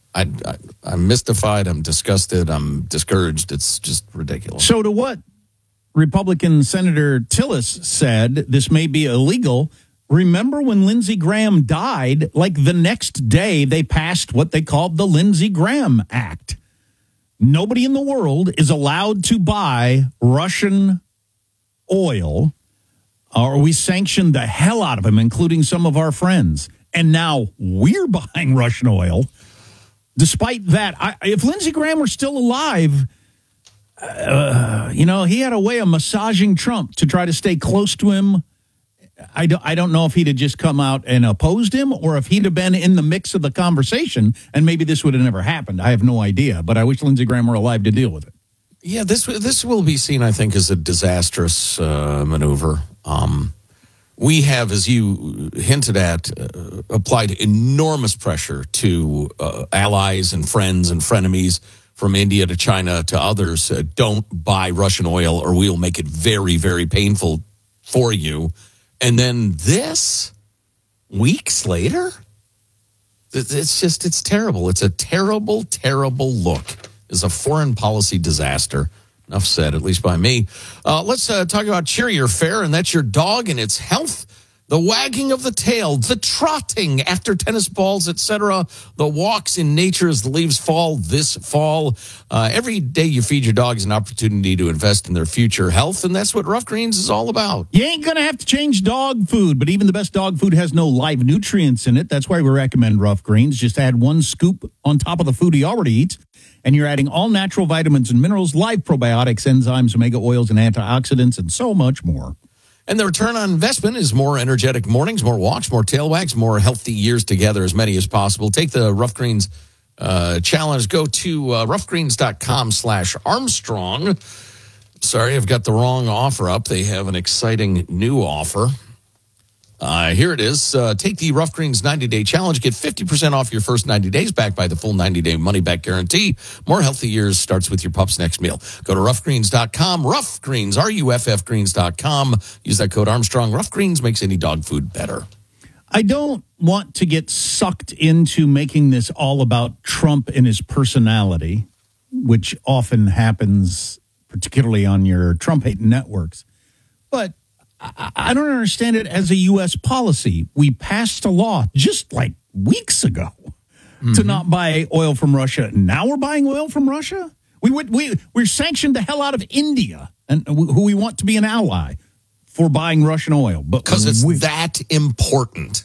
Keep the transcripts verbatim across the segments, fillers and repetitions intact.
I, I, I'm mystified. I'm disgusted. I'm discouraged. It's just ridiculous. So to what Republican Senator Tillis said, this may be illegal. Remember when Lindsey Graham died, like the next day they passed what they called the Lindsey Graham Act. Nobody in the world is allowed to buy Russian oil, or we sanctioned the hell out of them, including some of our friends. And now we're buying Russian oil. Despite that, I, if Lindsey Graham were still alive, uh, you know, he had a way of massaging Trump to try to stay close to him. I don't, I don't know if he'd have just come out and opposed him or if he'd have been in the mix of the conversation and maybe this would have never happened. I have no idea, but I wish Lindsey Graham were alive to deal with it. Yeah, this this will be seen, I think, as a disastrous uh, maneuver. Um, we have, as you hinted at, uh, applied enormous pressure to uh, allies and friends and frenemies from India to China to others. Uh, don't buy Russian oil or we'll make it very, very painful for you. And then this, weeks later, it's just, it's terrible. It's a terrible, terrible look. It's a foreign policy disaster. Enough said, at least by me. Uh, let's uh, talk about cheerier fare, and that's your dog and its health. The wagging of the tail, the trotting after tennis balls, et cetera, the walks in nature as the leaves fall this fall. Uh, every day you feed your dog is an opportunity to invest in their future health, and that's what Rough Greens is all about. You ain't going to have to change dog food, but even the best dog food has no live nutrients in it. That's why we recommend Rough Greens. Just add one scoop on top of the food he already eats, and you're adding all natural vitamins and minerals, live probiotics, enzymes, omega oils, and antioxidants, and so much more. And the return on investment is more energetic mornings, more walks, more tail wags, more healthy years together, as many as possible. Take the Rough Greens uh, challenge. Go to uh, roughgreens.com slash Armstrong. Sorry, I've got the wrong offer up. They have an exciting new offer. Uh, here it is. Uh, take the Rough Greens ninety-day challenge. Get fifty percent off your first ninety days backed by the full ninety-day money-back guarantee. More healthy years starts with your pup's next meal. Go to rough greens dot com. Rough Greens, R U F F greens dot com. Use that code Armstrong. Rough Greens makes any dog food better. I don't want to get sucked into making this all about Trump and his personality, which often happens, particularly on your Trump-hating networks. But I don't understand it as a U S policy. We passed a law just like weeks ago mm-hmm. to not buy oil from Russia. Now we're buying oil from Russia? We would we we're sanctioned the hell out of India, and who we want to be an ally, for buying Russian oil. But because it's we, that important.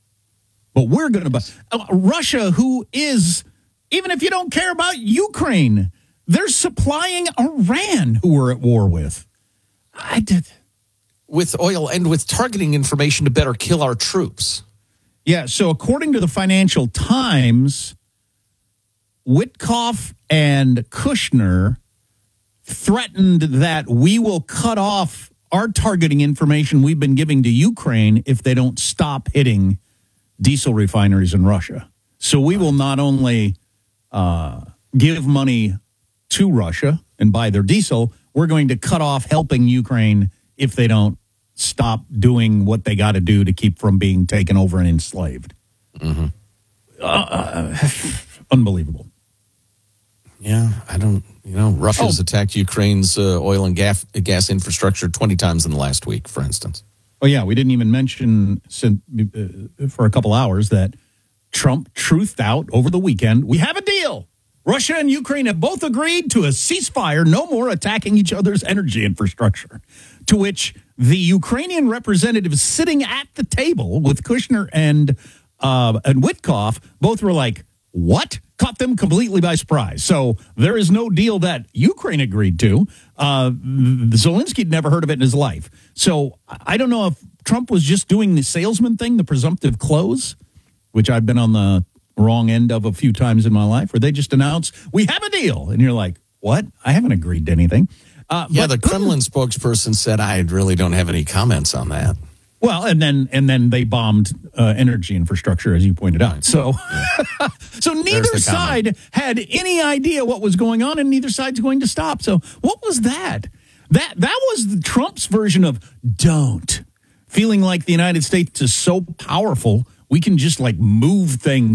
But we're going to buy uh, Russia, who is, even if you don't care about Ukraine, they're supplying Iran, who we're at war with. I did. With oil and with targeting information to better kill our troops. Yeah, so according to the Financial Times, Witkoff and Kushner threatened that we will cut off our targeting information we've been giving to Ukraine if they don't stop hitting diesel refineries in Russia. So we will not only uh, give money to Russia and buy their diesel, we're going to cut off helping Ukraine if they don't stop doing what they got to do to keep from being taken over and enslaved. Mm-hmm. Uh, unbelievable. Yeah, I don't, you know, Russia's oh. attacked Ukraine's uh, oil and gas, gas infrastructure twenty times in the last week, for instance. Oh, yeah, we didn't even mention since, uh, for a couple hours that Trump truthed out over the weekend, we have a deal. Russia and Ukraine have both agreed to a ceasefire, no more attacking each other's energy infrastructure. To which the Ukrainian representatives sitting at the table with Kushner and uh, and Witkoff both were like, what? Caught them completely by surprise. So there is no deal that Ukraine agreed to. Uh, Zelensky had never heard of it in his life. So I don't know if Trump was just doing the salesman thing, the presumptive close, which I've been on the wrong end of a few times in my life, where they just announce, we have a deal. And you're like, what? I haven't agreed to anything. Uh, yeah, but, the Kremlin spokesperson said, I really don't have any comments on that. Well, and then and then they bombed uh, energy infrastructure, as you pointed out. So, yeah. so neither side had any idea what was going on, and neither side's going to stop. So what was that? That that was Trump's version of don't. Feeling like the United States is so powerful, we can just like move things